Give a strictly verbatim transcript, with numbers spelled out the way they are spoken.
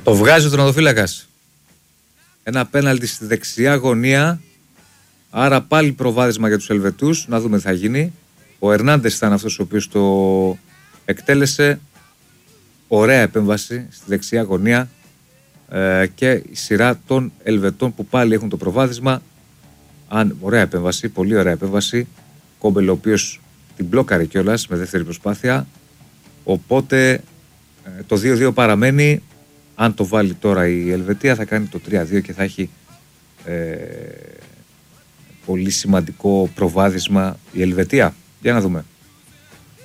Το βγάζει ο τερματοφύλακας. Ένα πέναλτι στη δεξιά γωνία. Άρα πάλι προβάδισμα για τους Ελβετούς. Να δούμε τι θα γίνει. Ο Ερνάντες ήταν αυτός ο οποίος το εκτέλεσε. Ωραία επέμβαση στη δεξιά γωνία. Ε, και η σειρά των Ελβετών που πάλι έχουν το προβάδισμα. Αν, ωραία επέμβαση, πολύ ωραία επέμβαση. Κόμπελ ο οποίος την μπλόκαρε κιόλας με δεύτερη προσπάθεια. Οπότε ε, το δύο δύο παραμένει. Αν το βάλει τώρα η Ελβετία θα κάνει το τρία δύο και θα έχει ε, πολύ σημαντικό προβάδισμα η Ελβετία. Για να δούμε.